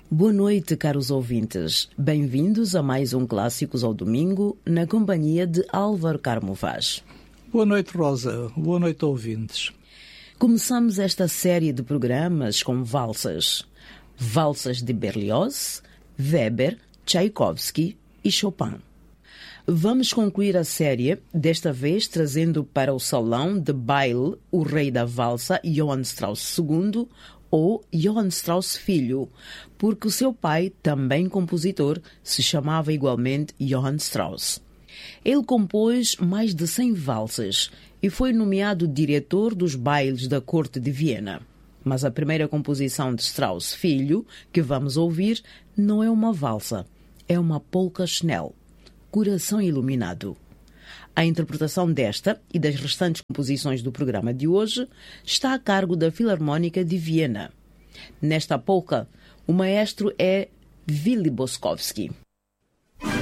Boa noite, caros ouvintes. Bem-vindos a mais um Clássicos ao Domingo, na companhia de Álvaro Carmo Vaz. Boa noite, Rosa. Boa noite, ouvintes. Começamos esta série de programas com valsas. Valsas de Berlioz, Weber, Tchaikovsky e Chopin. Vamos concluir a série, desta vez trazendo para o salão de baile o rei da valsa, Johann Strauss II, ou Johann Strauss Filho, porque o seu pai, também compositor, se chamava igualmente Johann Strauss. Ele compôs mais de 100 valsas e foi nomeado diretor dos bailes da corte de Viena. Mas a primeira composição de Strauss Filho, que vamos ouvir, não é uma valsa, é uma polka Schnell, Coração Iluminado. A interpretação desta e das restantes composições do programa de hoje está a cargo da Filarmónica de Viena. Nesta polka, o maestro é Willy Boskowski.